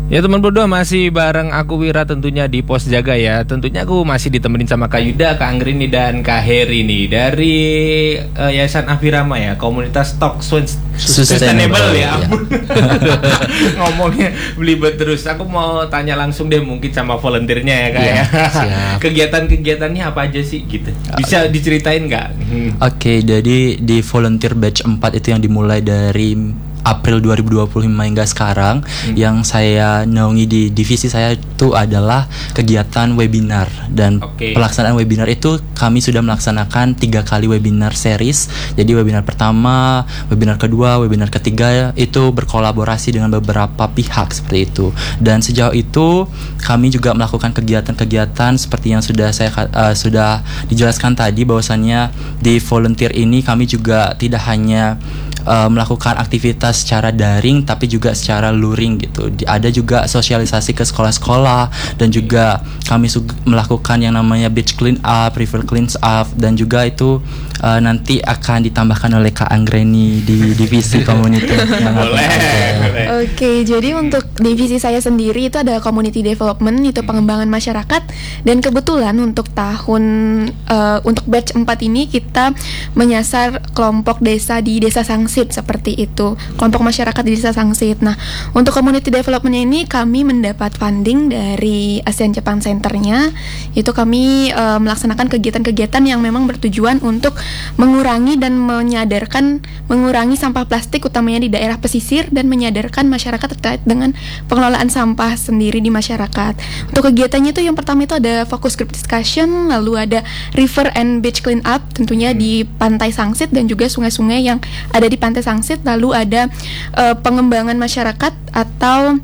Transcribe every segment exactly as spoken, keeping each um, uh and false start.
Ya teman berdua, masih bareng aku Wira tentunya di Pos Jaga ya. Tentunya aku masih ditemenin sama Kak Yuda, Kak Anggrini dan Kak Heri nih dari uh, Yayasan Afirama ya, komunitas Talk Sustainable, Sustainable ya. Ya. Ngomongnya belibet terus. Aku mau tanya langsung deh mungkin sama volunteernya ya Kak ya. ya. Kegiatan-kegiatannya apa aja sih gitu? Bisa diceritain nggak? Hmm. Oke, okay, jadi di volunteer batch empat itu yang dimulai dari April dua ribu dua puluh lima hingga sekarang, hmm. yang saya naungi di divisi saya itu adalah kegiatan webinar. Dan okay. pelaksanaan webinar itu kami sudah melaksanakan tiga kali webinar series. Jadi webinar pertama, webinar kedua, webinar ketiga itu berkolaborasi dengan beberapa pihak seperti itu. Dan sejauh itu kami juga melakukan kegiatan-kegiatan seperti yang sudah saya uh, sudah dijelaskan tadi, bahwasannya di volunteer ini kami juga tidak hanya Uh, melakukan aktivitas secara daring tapi juga secara luring gitu. Di, ada juga sosialisasi ke sekolah-sekolah, dan juga kami su- melakukan yang namanya beach clean up, river clean up, dan juga itu uh, nanti akan ditambahkan oleh Kak Anggrini di divisi community. Oke, okay, jadi untuk divisi saya sendiri itu ada community development, itu pengembangan masyarakat, dan kebetulan untuk tahun uh, untuk batch empat ini kita menyasar kelompok desa di Desa Sangsit seperti itu, kelompok masyarakat di Desa Sangsit. Nah, untuk community development ini kami mendapat funding dari ASEAN Japan Center-nya. Itu kami uh, melaksanakan kegiatan-kegiatan yang memang bertujuan untuk mengurangi dan menyadarkan mengurangi sampah plastik utamanya di daerah pesisir, dan menyadarkan masyarakat terkait dengan pengelolaan sampah sendiri di masyarakat. Untuk kegiatannya itu yang pertama itu ada focus group discussion, lalu ada river and beach clean up tentunya di pantai Sangsit dan juga sungai-sungai yang ada di Pantai Sangsit. Lalu ada uh, pengembangan masyarakat atau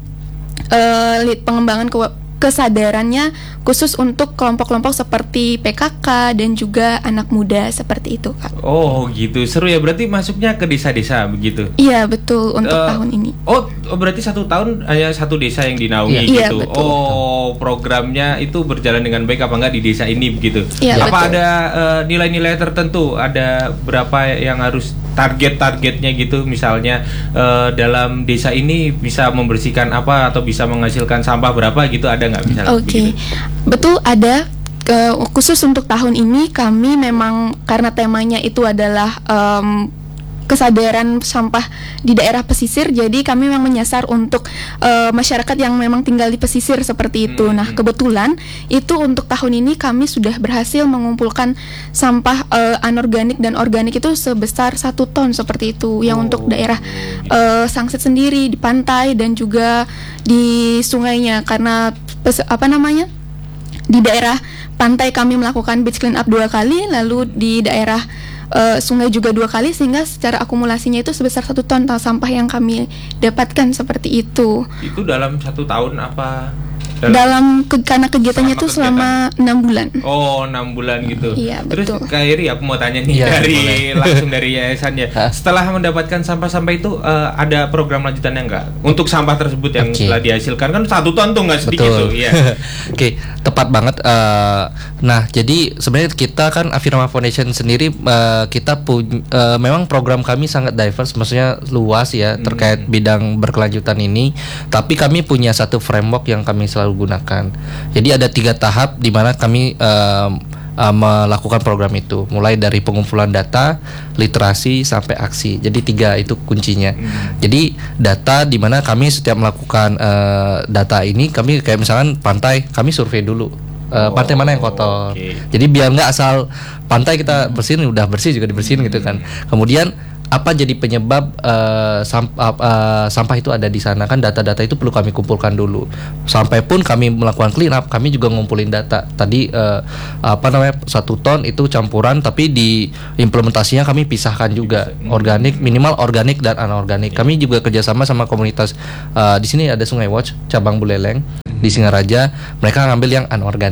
uh, pengembangan ke- kesadarannya khusus untuk kelompok-kelompok seperti P K K dan juga anak muda seperti itu, Kak. Oh gitu, seru ya. Berarti masuknya ke desa-desa begitu? Iya betul, untuk uh, tahun ini. Oh berarti satu tahun hanya satu desa yang dinaungi iya. gitu? Iya, betul. Oh programnya itu berjalan dengan baik apa enggak di desa ini begitu? Iya, apa betul. ada uh, nilai-nilai tertentu? Ada berapa yang harus target-targetnya gitu? Misalnya uh, dalam desa ini bisa membersihkan apa atau bisa menghasilkan sampah berapa gitu, ada nggak misalnya? Oke, okay. Betul ada. Ke, khusus untuk tahun ini kami memang karena temanya itu adalah um, kesadaran sampah di daerah pesisir, jadi kami memang menyasar untuk uh, masyarakat yang memang tinggal di pesisir seperti itu. Hmm. Nah kebetulan itu untuk tahun ini kami sudah berhasil mengumpulkan sampah uh, anorganik dan organik itu sebesar satu ton seperti itu, yang oh. untuk daerah uh, Sangsit sendiri di pantai dan juga di sungainya, karena pes- apa namanya di daerah pantai kami melakukan beach clean up dua kali, lalu di daerah uh, sungai juga dua kali, sehingga secara akumulasinya itu sebesar satu ton sampah yang kami dapatkan seperti itu. Itu dalam satu tahun apa? Dalam, dalam ke, karena kegiatannya itu selama enam bulan. Oh enam bulan gitu. Iya betul. Terus Kak Iri, aku mau tanya nih ya, dari boleh. Langsung dari yayasannya. Setelah mendapatkan sampah-sampah itu uh, ada program lanjutannya nggak untuk sampah tersebut yang okay. telah dihasilkan? Kan satu ton tuh nggak sedikit tuh. Ya. Oke, okay, tepat banget. Uh, nah jadi sebenarnya kita kan Afirama Foundation sendiri uh, kita punya uh, memang program kami sangat diverse, maksudnya luas ya hmm. terkait bidang berkelanjutan ini. Tapi kami punya satu framework yang kami selalu gunakan. Jadi ada tiga tahap di mana kami uh, uh, melakukan program itu, mulai dari pengumpulan data, literasi sampai aksi. Jadi tiga itu kuncinya. Hmm. Jadi data di mana kami setiap melakukan uh, data ini, kami kayak misalkan pantai, kami survei dulu. Uh, pantai mana yang kotor. Okay. Jadi biar nggak asal pantai kita bersihin udah bersih juga dibersihin hmm. gitu kan. Kemudian apa jadi penyebab uh, sampah, uh, sampah itu ada di sana, kan data-data itu perlu kami kumpulkan dulu. Sampai pun kami melakukan clean up, kami juga ngumpulin data. Tadi uh, apa namanya satu ton itu campuran, tapi di implementasinya kami pisahkan juga organik, minimal organik dan anorganik. Kami juga kerjasama sama komunitas uh, di sini ada Sungai Watch cabang Buleleng di Singaraja, mereka ngambil yang anorganik.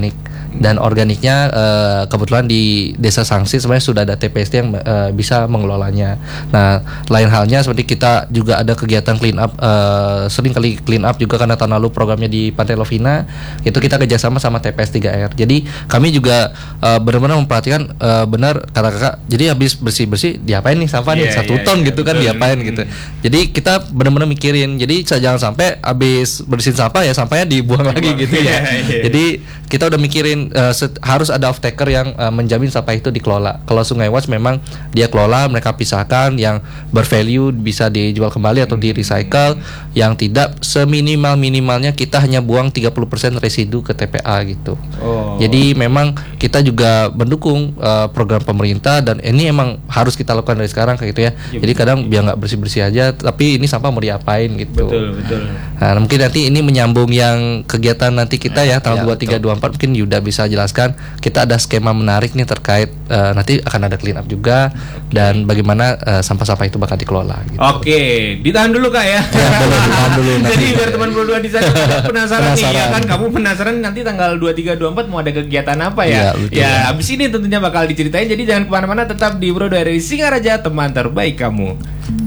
Dan organiknya uh, kebetulan di Desa Sangsi sebenarnya sudah ada T P S T yang uh, bisa mengelolanya. Nah, lain halnya seperti kita juga ada kegiatan clean up, uh, sering kali clean up juga karena tahun lalu programnya di Pantai Lovina, itu kita kerjasama sama T P S tiga R. Jadi kami juga uh, benar-benar memperhatikan uh, benar kata kakak. Jadi habis bersih-bersih diapain nih sampah nih yeah, satu yeah, ton yeah, gitu kan betul. diapain Hmm. gitu. Jadi kita benar-benar mikirin. Jadi jangan sampai habis bersihin sampah ya sampahnya dibuang lagi gitu ya. Yeah, yeah. Jadi kita udah mikirin uh, set, harus ada off taker yang uh, menjamin sampah itu dikelola. Kalau Sungai Watch memang dia kelola, mereka pisahkan yang bervalue bisa dijual kembali atau di recycle, yang tidak seminimal minimalnya kita hanya buang tiga puluh persen residu ke T P A gitu. Oh. Jadi memang kita juga mendukung uh, program pemerintah dan ini emang harus kita lakukan dari sekarang kayak gitu ya. Ya, Jadi kadang biar nggak bersih-bersih aja, tapi ini sampah mau diapain gitu. Betul, betul. Nah, mungkin nanti ini menyambung yang kegiatan nanti kita ya tanggal Ya, dua puluh tiga dua puluh empat, mungkin Yuda bisa jelaskan. Kita ada skema menarik nih terkait uh, nanti akan ada clean up juga dan bagaimana uh, sampah-sampah itu bakal dikelola gitu. Oke, ditahan dulu Kak ya. Ya, boleh ditahan dulu nanti. Jadi biar teman berdua di sana pada penasaran, nih ya Penasaran. kan, kamu penasaran nanti tanggal dua puluh tiga dua puluh empat mau ada kegiatan apa ya? Iya, betul. Ya, abis ini tentunya bakal diceritain. Jadi jangan kemana-mana, tetap di Bro dari Singaraja, teman terbaik kamu.